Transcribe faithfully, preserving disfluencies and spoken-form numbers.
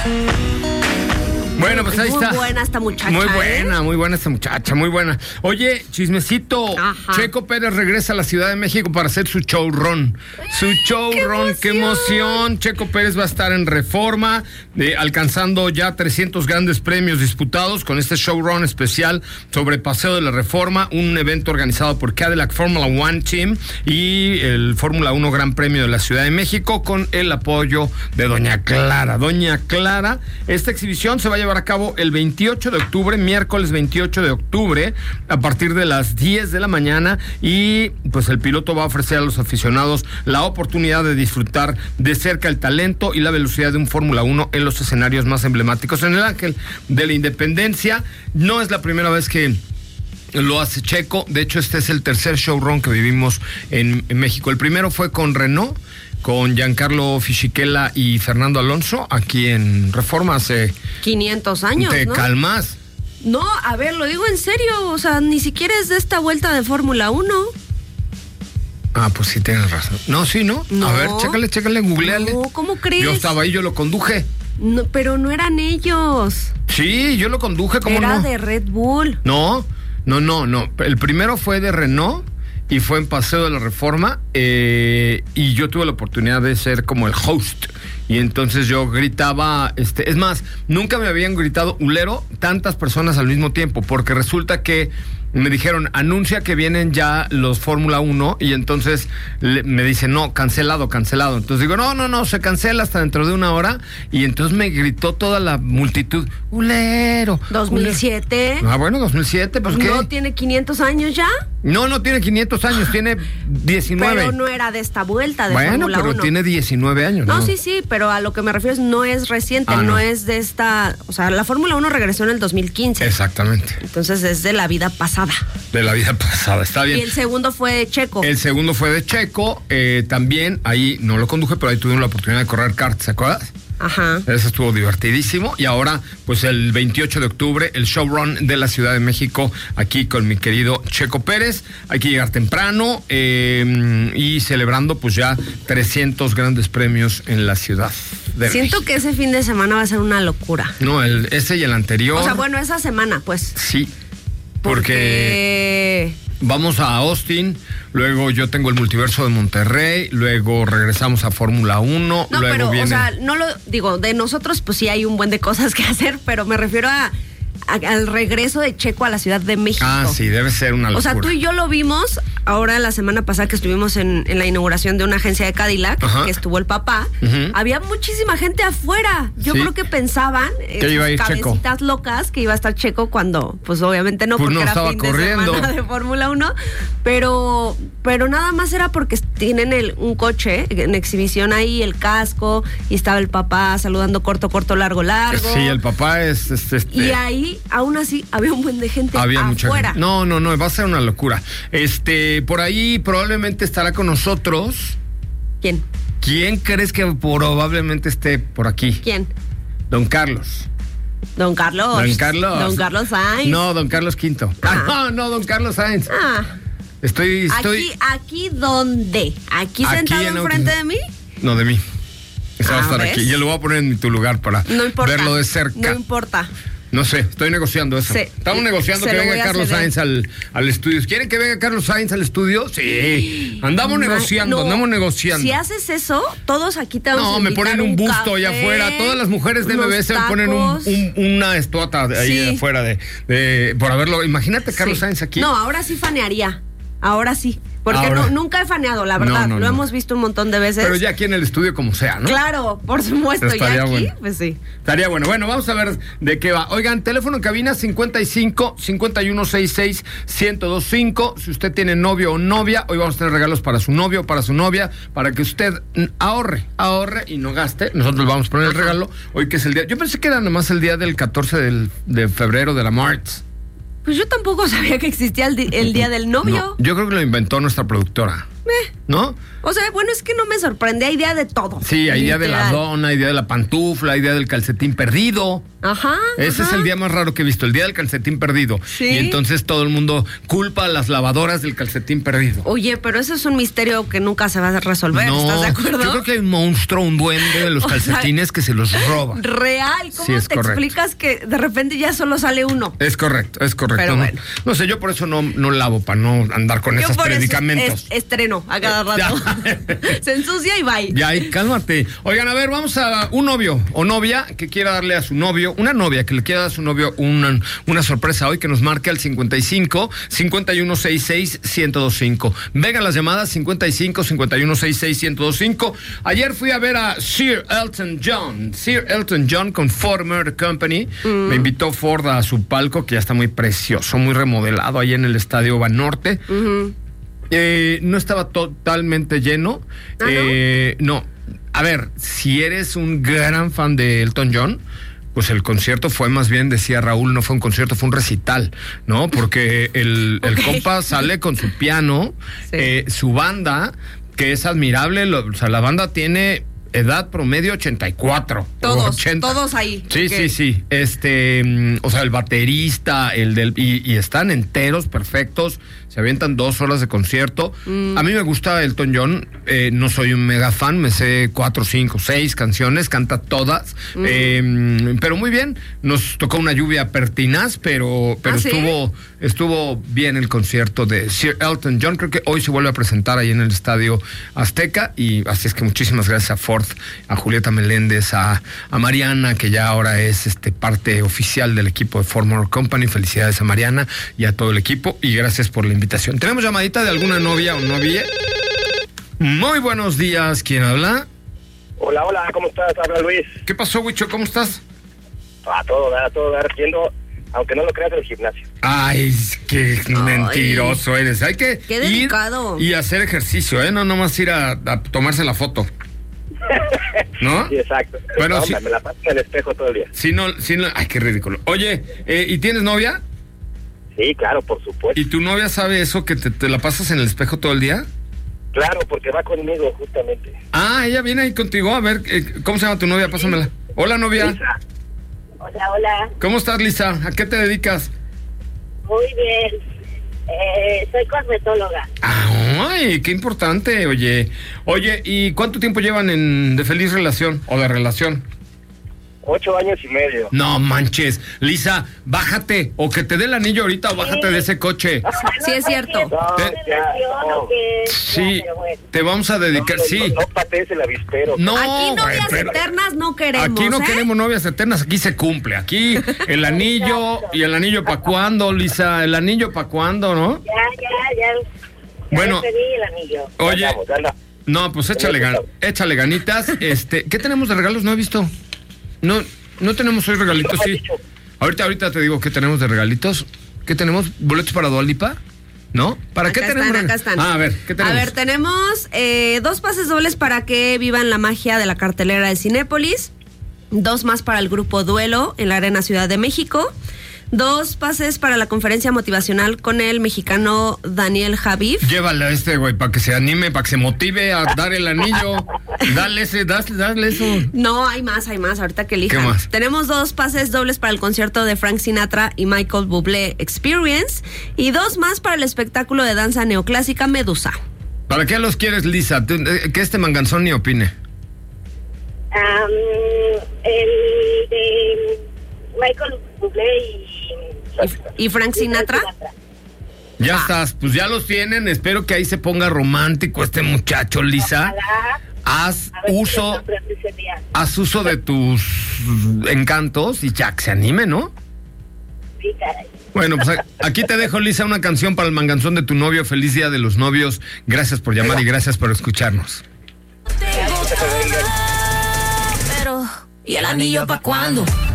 Bueno, pues ahí muy está. Muy buena esta muchacha. Muy buena, ¿eh? muy buena esta muchacha, muy buena. Oye, chismecito. Ajá. Checo Pérez regresa a la Ciudad de México para hacer su showrun. Su showrun, qué, qué emoción. Checo Pérez va a estar en Reforma, eh, alcanzando ya trescientos grandes premios disputados con este showrun especial sobre Paseo de la Reforma, un evento organizado por Cadillac Formula One Team y el Fórmula uno Gran Premio de la Ciudad de México con el apoyo de Doña Clara. Doña Clara, esta exhibición se va a llevar a cabo el veintiocho de octubre, miércoles veintiocho de octubre, a partir de las diez de la mañana, y pues el piloto va a ofrecer a los aficionados la oportunidad de disfrutar de cerca el talento y la velocidad de un Fórmula uno en los escenarios más emblemáticos. En el Ángel de la Independencia no es la primera vez que lo hace Checo. De hecho, este es el tercer showrun que vivimos en, en México. El primero fue con Renault, con Giancarlo Fisichella y Fernando Alonso, aquí en Reforma hace quinientos años, ¿te ¿no? calmas? No, a ver, lo digo en serio, o sea, ni siquiera es de esta vuelta de Fórmula uno. Ah, pues sí tienes razón. No, sí, ¿no? No. A ver, chécale, chécale, googleale. No, ¿cómo crees? Yo estaba ahí, yo lo conduje. No, pero no eran ellos. Sí, yo lo conduje, ¿cómo Era no? de Red Bull. No, no, no, no. El primero fue de Renault y fue en Paseo de la Reforma, eh, y yo tuve la oportunidad de ser como el host. Y entonces yo gritaba, este, es más, nunca me habían gritado ulero tantas personas al mismo tiempo, porque resulta que me dijeron, anuncia que vienen ya los Fórmula uno, y entonces le, me dicen, no, cancelado, cancelado. Entonces digo, no, no, no, se cancela hasta dentro de una hora, y entonces me gritó toda la multitud, ulero. dos mil siete. Ulero. Ah, bueno, dos mil siete, pues ¿qué? ¿No tiene quinientos años ya? No, no tiene quinientos años, tiene diecinueve. Pero no era de esta vuelta de bueno, Fórmula pero uno. Tiene diecinueve años, ¿no? No, sí, sí, pero a lo que me refiero es no es reciente, Ah, no. no es de esta... O sea, la Fórmula uno regresó en el dos mil quince. Exactamente. Entonces es de la vida pasada. De la vida pasada, está bien. Y el segundo fue de Checo. El segundo fue de Checo, eh, también, ahí no lo conduje, pero ahí tuvimos la oportunidad de correr kart, ¿se acuerdas? Ajá. Eso estuvo divertidísimo. Y ahora, pues el veintiocho de octubre, el showrun de la Ciudad de México, aquí con mi querido Checo Pérez. Hay que llegar temprano, eh, y celebrando pues ya trescientos grandes premios en la Ciudad de Siento México. que ese fin de semana va a ser una locura. No, el, ese y el anterior. O sea, bueno, esa semana, pues. Sí, porque... Porque... Vamos a Austin, luego yo tengo el multiverso de Monterrey, luego regresamos a Fórmula uno, No, luego pero, viene... o sea, no lo digo, de nosotros pues sí hay un buen de cosas que hacer, pero me refiero a, a al regreso de Checo a la Ciudad de México. Ah, sí, debe ser una locura. O sea, tú y yo lo vimos ahora la semana pasada que estuvimos en, en la inauguración de una agencia de Cadillac, Ajá. que estuvo el papá. Uh-huh. Había muchísima gente afuera. Yo Sí. creo que pensaban, Que eh, iba a ir sus Checo. cabecitas locas, que iba a estar Checo cuando, pues obviamente no, Pues porque no era estaba fin corriendo. de semana de Fórmula uno, pero, pero nada más era porque tienen el, un coche en exhibición ahí, el casco, y estaba el papá saludando corto, corto, largo, largo. Sí, el papá es... es este... Y ahí, aún así, había un buen de gente Había mucha afuera. gente. No, no, no, va a ser una locura. Este, por ahí probablemente estará con nosotros. ¿Quién? ¿Quién crees que probablemente esté por aquí? ¿Quién? Don Carlos. Don Carlos. Don Carlos. Don Carlos Sainz. No, don Carlos Quinto. Ah, no, no, don Carlos Sainz. Ah, Estoy, estoy... aquí, aquí, ¿dónde? ¿Aquí, Aquí sentado en enfrente auto- de mí? No, de mí. Esa va a Ah, estar ¿ves? aquí. Yo lo voy a poner en tu lugar para No importa. verlo de cerca. No importa. No sé, estoy negociando eso. Sí. Estamos negociando Se que lo venga voy a Carlos ceder. Sainz al, al estudio. ¿Quieren que venga Carlos Sainz al estudio? Sí. Andamos Ma- negociando, no, andamos negociando. Si haces eso, todos aquí te vamos a No, me invitar ponen un busto café, allá afuera. Todas las mujeres de M B S me unos ponen un, tacos. un- una estuata ahí Sí. afuera de, de- por haberlo. Imagínate Carlos Sí. Sainz aquí. No, ahora sí fanearía. Ahora sí. Porque Ahora. no, nunca he faneado, la verdad. No, no, Lo no. hemos visto un montón de veces. Pero ya aquí en el estudio como sea, ¿no? Claro, por supuesto. Ya Estaría aquí, bueno. pues sí. Estaría bueno. Bueno, vamos a ver de qué va. Oigan, teléfono en cabina cincuenta y cinco, cincuenta y uno sesenta y seis, ciento veinticinco. Si usted tiene novio o novia, hoy vamos a tener regalos para su novio o para su novia, para que usted ahorre, ahorre y no gaste. Nosotros le vamos a poner el regalo hoy que es el día. Yo pensé que era nomás el día del catorce del- de febrero de la March. Pues yo tampoco sabía que existía el, di- el día del novio. No, yo creo que lo inventó nuestra productora. Eh. ¿No? O sea, bueno, es que no me sorprende, hay idea de todo. Sí, hay día de la dona, hay día de la pantufla, hay día del calcetín perdido. Ajá. Ese ajá. es el día más raro que he visto, el día del calcetín perdido. Sí. Y entonces todo el mundo culpa a las lavadoras del calcetín perdido. Oye, pero eso es un misterio que nunca se va a resolver, No, ¿estás de acuerdo? yo creo que hay un monstruo, un duende de los O sea, calcetines que se los roba. Real, ¿cómo Sí, es te correcto. explicas que de repente ya solo sale uno? Es correcto, es correcto. Pero no, bueno. no sé, yo por eso no, no lavo, para no andar con Yo esos por eso predicamentos. es- estreno a cada rato. Se ensucia y bye. Ya, y cálmate. Oigan, a ver, vamos a un novio o novia que quiera darle a su novio, una novia que le quiera dar a su novio una, una sorpresa hoy, que nos marque al cincuenta y cinco, cincuenta y uno sesenta y seis, ciento veinticinco. Vengan las llamadas cincuenta y cinco, cincuenta y uno sesenta y seis, ciento veinticinco. Ayer fui a ver a Sir Elton John, Sir Elton John con Ford Motor Company. Mm. Me invitó Ford a su palco, que ya está muy precioso, muy remodelado, ahí en el Estadio Banorte. Uh-huh. Eh, no estaba totalmente lleno. ¿Ah, eh, no? no. A ver, si eres un gran fan de Elton John, pues el concierto fue más bien, decía Raúl, no fue un concierto, fue un recital, ¿no? Porque el, okay. el compa sale con su piano, sí. eh, su banda, que es admirable, lo, o sea, la banda tiene edad promedio ochenta y cuatro. Todos, ochenta. Todos ahí. Sí, okay. sí, sí. Este, o sea, el baterista, el del, y, y están enteros, perfectos. Se avientan dos horas de concierto. Mm. A mí me gusta Elton John, eh, no soy un mega fan, me sé cuatro, cinco, seis canciones, canta todas, mm. eh, pero muy bien. Nos tocó una lluvia pertinaz, pero, pero ¿Ah, estuvo, sí? estuvo bien el concierto de Sir Elton John. Creo que hoy se vuelve a presentar ahí en el Estadio Azteca, y así es que muchísimas gracias a Ford, a Julieta Meléndez, a, a Mariana, que ya ahora es este parte oficial del equipo de Ford Motor Company. Felicidades a Mariana y a todo el equipo, y gracias por la invitación. ¿Tenemos llamadita de alguna novia o novia? Muy buenos días, ¿quién habla? Hola, hola, ¿cómo estás? Habla Luis. ¿Qué pasó, Huicho? ¿Cómo estás? A todo dar, a todo dar, yendo, aunque no lo creas, en el gimnasio. Ay, qué Ay, mentiroso eres. Hay que qué delicado. ir y hacer ejercicio, ¿eh? No nomás ir a, a tomarse la foto. ¿No? Sí, exacto. Bueno, no, si, me la paso en el espejo todo el día. Si no, si no, ay, qué ridículo. Oye, eh, ¿y tienes novia? Sí, claro, por supuesto. ¿Y tu novia sabe eso, que te, te la pasas en el espejo todo el día? Claro, porque va conmigo, justamente. Ah, ella viene ahí contigo. A ver, eh, ¿cómo se llama tu novia? Pásamela. Hola, novia. Lisa. Hola, hola. ¿Cómo estás, Lisa? ¿A qué te dedicas? Muy bien. Eh, soy cosmetóloga. Ay, qué importante, oye. Oye, ¿y cuánto tiempo llevan en de feliz relación o de relación? Ocho años y medio. No manches. Lisa, bájate, o que te dé el anillo ahorita, o bájate sí. de ese coche. Ah, no, sí, es cierto. No, te, ya, no. Que, sí, ya, bueno. Te vamos a dedicar, no, sí. No, no patees el avispero. No, aquí novias güey, pero, eternas no queremos, Aquí no ¿eh? queremos novias eternas, aquí se cumple. Aquí el anillo, y el anillo para cuándo, Lisa, el anillo para cuándo, ¿no? Ya, ya, ya. ya bueno, pedí el anillo. Oye, ya andamos, anda. No, pues échale, gan, échale ganitas. Este, ¿qué tenemos de regalos? No he visto. No, no tenemos hoy regalitos, sí. Ahorita, ahorita te digo qué tenemos de regalitos. ¿Qué tenemos? ¿Boletos para Dua Lipa? ¿No? ¿Para acá qué están, tenemos? Acá están. Ah, a ver, ¿qué tenemos? A ver, tenemos eh, dos pases dobles para que vivan la magia de la cartelera de Cinépolis. Dos más para el grupo Duelo en la Arena Ciudad de México. Dos pases para la conferencia motivacional con el mexicano Daniel Javif. Llévale a este, güey, para que se anime, para que se motive a dar el anillo. Dale ese, dale, dale eso. No, hay más, hay más, ahorita que elijan. ¿Qué más? Tenemos dos pases dobles para el concierto de Frank Sinatra y Michael Bublé Experience. Y dos más para el espectáculo de danza neoclásica Medusa. ¿Para qué los quieres, Lisa? Que este manganzón ni opine. Um, el de Michael Bublé y... ¿Y, y Frank Sinatra? Ya ah. estás, pues ya los tienen. Espero que ahí se ponga romántico este muchacho, Lisa. Ojalá. Haz uso, haz uso de tus encantos y ya que se anime, ¿no? Sí, caray. Bueno, pues aquí te dejo, Lisa, una canción para el manganzón de tu novio. Feliz Día de los Novios. Gracias por llamar y gracias por escucharnos. Pero, ¿y el anillo para cuándo?